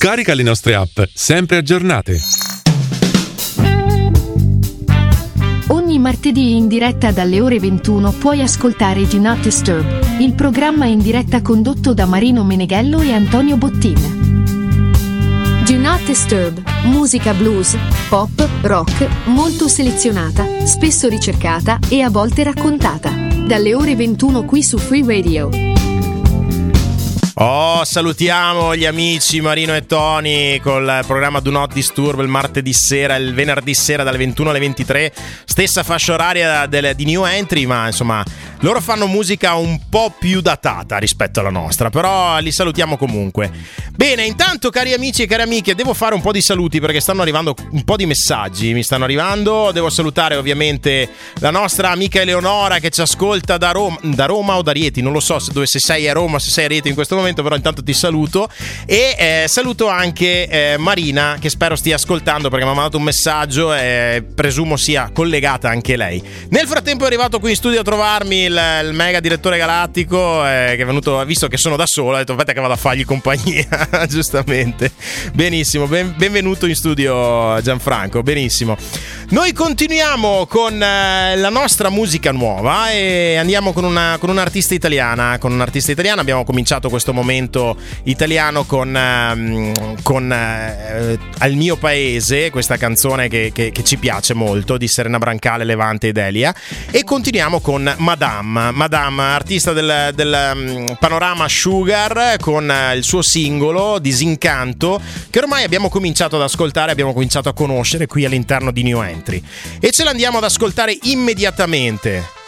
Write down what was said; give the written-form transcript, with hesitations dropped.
Scarica le nostre app, sempre aggiornate. Ogni martedì in diretta dalle ore 21 puoi ascoltare Do Not Disturb, il programma in diretta condotto da Marino Meneghello e Antonio Bottin. Do Not Disturb, musica blues, pop, rock, molto selezionata, spesso ricercata e a volte raccontata. Dalle ore 21 qui su Free Radio. Salutiamo gli amici Marino e Tony col programma Do Not Disturb il martedì sera, il venerdì sera dalle 21 alle 23, stessa fascia oraria di New Entry, ma insomma loro fanno musica un po' più datata rispetto alla nostra, però li salutiamo comunque. Bene, intanto cari amici e cari amiche, devo fare un po' di saluti perché stanno arrivando un po' di messaggi, mi stanno arrivando. Devo salutare ovviamente la nostra amica Eleonora che ci ascolta da Roma o da Rieti, non lo so se sei a Roma, se sei a Rieti in questo momento, però intanto ti saluto e saluto anche Marina, che spero stia ascoltando perché mi ha mandato un messaggio e presumo sia collegata anche lei. Nel frattempo è arrivato qui in studio a trovarmi il mega direttore galattico che è venuto, ha visto che sono da solo, ha detto aspetta che vado a fargli compagnia. Giustamente, benissimo, benvenuto in studio Gianfranco. Benissimo, noi continuiamo con la nostra musica nuova e andiamo con un'artista italiana. Con un'artista italiana abbiamo cominciato questo momento italiano con Al mio paese, questa canzone che ci piace molto, di Serena Brancale, Levante ed Elia, e continuiamo con Madame, artista del panorama Sugar, con il suo singolo Disincanto, che ormai abbiamo cominciato ad ascoltare, abbiamo cominciato a conoscere qui all'interno di New Entry, e ce l'andiamo ad ascoltare immediatamente.